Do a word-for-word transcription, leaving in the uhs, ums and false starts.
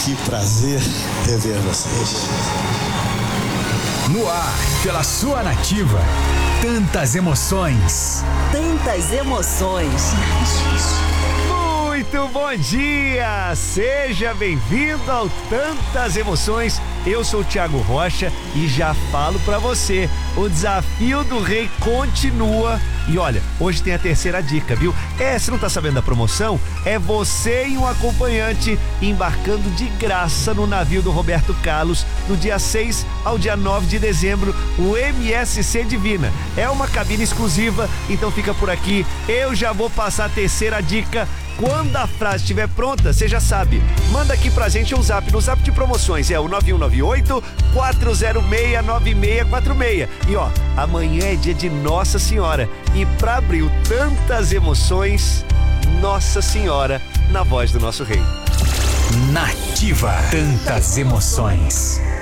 Que prazer rever vocês. No ar, pela sua Nativa. Tantas emoções. Tantas emoções. Muito bom dia! Seja bem-vindo ao Tantas Emoções. Eu sou o Thiago Rocha e já falo pra você, o desafio do rei continua. E olha, hoje tem a terceira dica, viu? É, se não tá sabendo da promoção, é você e um acompanhante embarcando de graça no navio do Roberto Carlos no dia seis ao dia nove de dezembro, o M S C Divina. É uma cabine exclusiva, então fica por aqui. Eu já vou passar a terceira dica. Quando a frase estiver pronta, você já sabe. Manda aqui pra gente o zap. No zap de promoções é o nove um nove oito, quatro zero seis, nove seis quatro seis. E ó, amanhã é dia de Nossa Senhora. E pra abrir o Tantas Emoções, Nossa Senhora, na voz do nosso rei. Nativa. Tantas emoções.